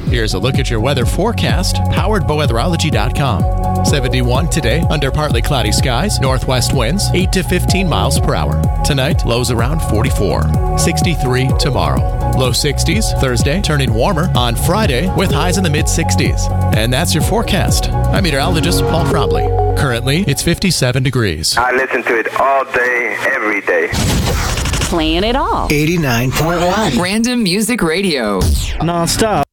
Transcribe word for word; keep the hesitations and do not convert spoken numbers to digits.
Here's a look at your weather forecast, powered by weatherology dot com. seventy-one today, under partly cloudy skies, northwest winds, eight to fifteen miles per hour. Tonight, lows around forty-four. sixty-three tomorrow. Low sixties Thursday, turning warmer on Friday with highs in the mid-sixties. And that's your forecast. I'm meteorologist Paul Frobley. Currently, it's fifty-seven degrees. I listen to it all day, every day. Playing it all. eighty-nine point one. Random Music Radio. Non-stop.